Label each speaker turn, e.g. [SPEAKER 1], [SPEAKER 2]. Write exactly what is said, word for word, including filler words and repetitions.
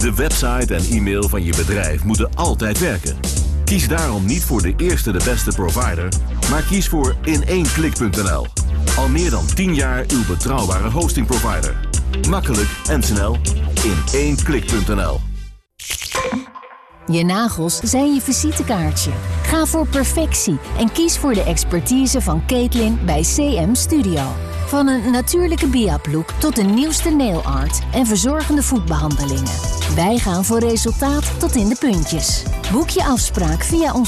[SPEAKER 1] De website en e-mail van je bedrijf moeten altijd werken. Kies daarom niet voor de eerste de beste provider, maar kies voor in één klik punt n l. Al meer dan tien jaar uw betrouwbare hostingprovider. Makkelijk en snel in één klik punt n l.
[SPEAKER 2] Je nagels zijn je visitekaartje. Ga voor perfectie en kies voor de expertise van Caitlin bij C M Studio. Van een natuurlijke biaplook tot de nieuwste nail art en verzorgende voetbehandelingen. Wij gaan voor resultaat tot in de puntjes. Boek je afspraak via ons